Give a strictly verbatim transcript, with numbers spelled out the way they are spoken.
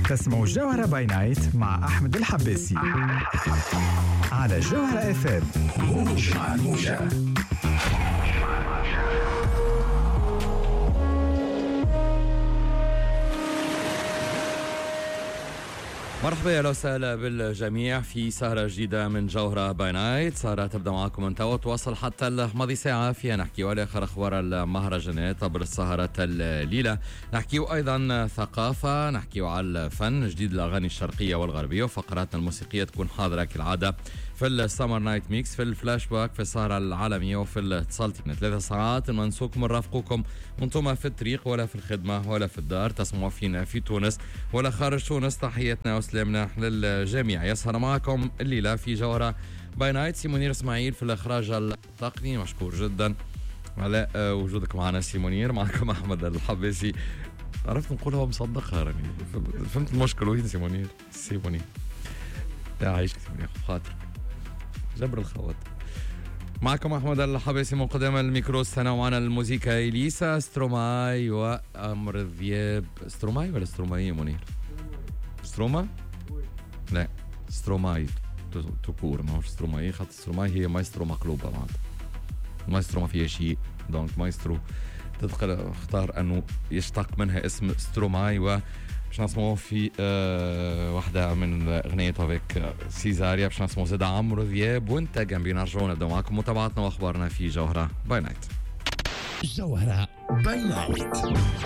تسمعوا الجوهرة باي نايت مع أحمد الحباسي على الجوهرة اف ام. موج مع الموجة. مرحبا يا وسهلا بالجميع في سهرة جديدة من جوهرة باي نايت. سهرة تبدأ معكم انت وتواصل حتى الماضي ساعة فيها نحكي على آخر أخبار المهرجانات عبر السهرة الليلة. نحكي أيضا ثقافة، نحكي على الفن، جديد الأغاني الشرقية والغربية، وفقراتنا الموسيقية تكون حاضرة كالعادة في السمر نايت ميكس، في الفلاش باك، في السهرة العالمية، وفي الاتصالات من ثلاثة ساعات منسوكم نرافقكم وانتم في الطريق ولا في الخدمة ولا في الدار، تسمعوا فينا في تونس ولا خارج تونس. تحياتنا وسلامنا للجميع. يسهر معكم الليلة في جوهرة باي نايت سيمونير اسماعيل في الإخراج التقني، مشكور جدا على وجودك معنا سيمونير. معكم أحمد الحباسي. عرفت نقولها ومصدقها راني، فهمت المشكل وين سيمونير سيمونير يا عايشك سيمونير خاطرك جبر الخواطر. معكم أحمد الحباسي من قدام الميكرو. استنوا معنا الموسيقى إليسا ستروماي وأمر ذياب. ستروماي ولا ستروماي منير؟ ستروما؟ لا ستروماي تكور، ما هوش ستروماي، خاطر ستروماي هي مايسترو مقلوبة معناتها. مايسترو ما فيها شيء، دونك مايسترو تدخل اختار أنه يشتق منها اسم ستروماي. و باش نسمعوا في آه واحدة من أغنية هذيك سيزاريا، باش نسمعوا زاد عمرو ذياب وانت جنبي. نرجعوا نبدأ معكم متابعتنا وأخبارنا في جوهرة باي نايت. جوهرة باي نايت.